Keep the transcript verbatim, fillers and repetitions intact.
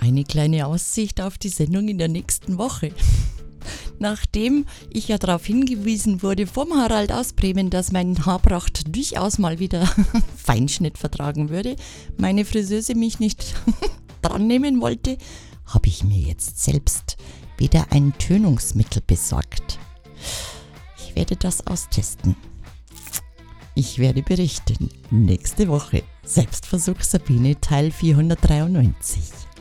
eine kleine Aussicht auf die Sendung in der nächsten Woche. Nachdem ich ja darauf hingewiesen wurde vom Harald aus Bremen, dass mein Haarpracht durchaus mal wieder Feinschnitt vertragen würde, meine Friseuse mich nicht dran nehmen wollte, habe ich mir jetzt selbst wieder ein Tönungsmittel besorgt. Ich werde das austesten. Ich werde berichten. Nächste Woche. Selbstversuch Sabine Teil vierhundertdreiundneunzig.